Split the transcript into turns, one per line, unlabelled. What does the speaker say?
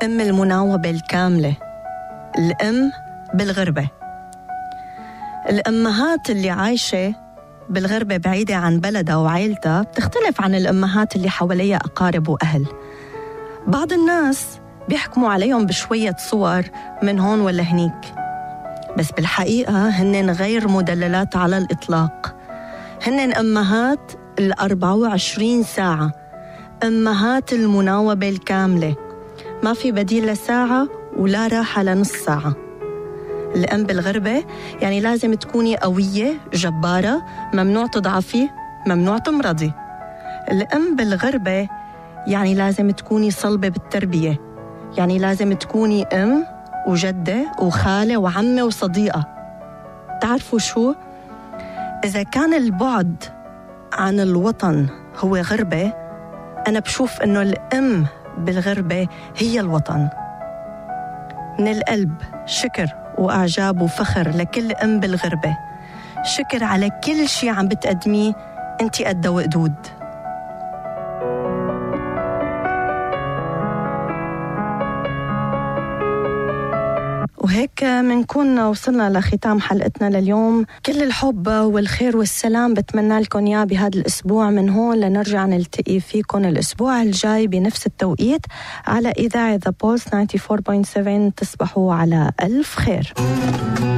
أم المناوبة الكاملة، الأم بالغربة. الأمهات اللي عايشة بالغربة بعيدة عن بلدها وعائلتها بتختلف عن الأمهات اللي حواليها أقارب وأهل. بعض الناس بيحكموا عليهم بشوية صور من هون ولا هنيك، بس بالحقيقة هن غير مدللات على الإطلاق. هن أمهات 24 ساعة، أمهات المناوبة الكاملة، ما في بديل لساعة ولا راحة لنص ساعة. الأم بالغربة يعني لازم تكوني قوية جبارة، ممنوع تضعفي، ممنوع تمرضي. الأم بالغربة يعني لازم تكوني صلبة بالتربية، يعني لازم تكوني أم وجدة وخالة وعمة وصديقة. تعرفوا شو؟ إذا كان البعد عن الوطن هو غربة، أنا بشوف إنه الأم بالغربة هي الوطن. من القلب شكر وأعجاب وفخر لكل أم بالغربة. شكر على كل شي عم بتقدميه، أنتي قد وقدود. وهيك منكون وصلنا لختام حلقتنا لليوم. كل الحب والخير والسلام بتمنى لكم إياه بهذا الأسبوع من هون، لنرجع نلتقي فيكم الأسبوع الجاي بنفس التوقيت على إذاعة The Pulse 94.7. تصبحوا على ألف خير.